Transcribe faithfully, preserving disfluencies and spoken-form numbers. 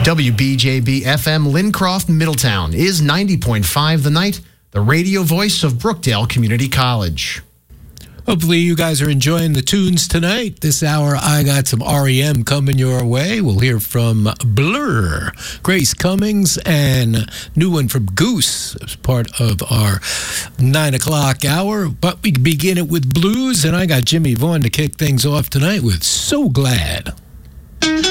W B J B F M Lincroft, Middletown is ninety point five The Night, the radio voice of Brookdale Community College. Hopefully you guys are enjoying the tunes tonight. This hour, I got some R E M coming your way. We'll hear from Blur, Grace Cummings, and new one from Goose as part of our nine o'clock hour. But we begin it with blues, and I got Jimmy Vaughn to kick things off tonight with So Glad.